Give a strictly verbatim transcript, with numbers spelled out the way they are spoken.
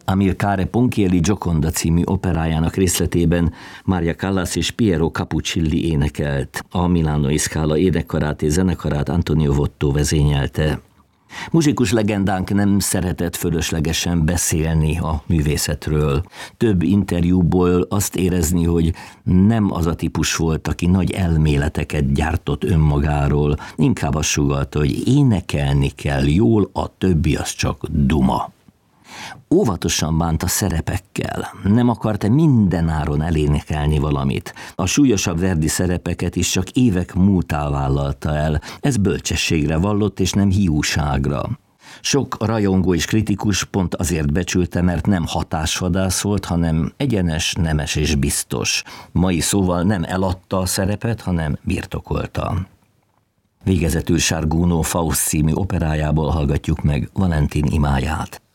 Amilcare Ponchielli Gioconda című operájának részletében Maria Callas és Piero Capuccilli énekelt. A Milánói Scala énekkarát és zenekarát Antonio Votto vezényelte. Muzsikus legendánk nem szeretett fölöslegesen beszélni a művészetről. Több interjúból azt érezni, hogy nem az a típus volt, aki nagy elméleteket gyártott önmagáról, inkább azt sugallta, hogy énekelni kell jól, a többi az csak duma. Óvatosan bánt a szerepekkel, nem akarta mindenáron elénekelni valamit. A súlyosabb Verdi szerepeket is csak évek múltán vállalta el, ez bölcsességre vallott és nem hiúságra. Sok rajongó és kritikus pont azért becsülte, mert nem hatásvadász volt, hanem egyenes, nemes és biztos. Mai szóval nem eladta a szerepet, hanem birtokolta. Végezetül Charles Gounod Faust című operájából hallgatjuk meg Valentin imáját.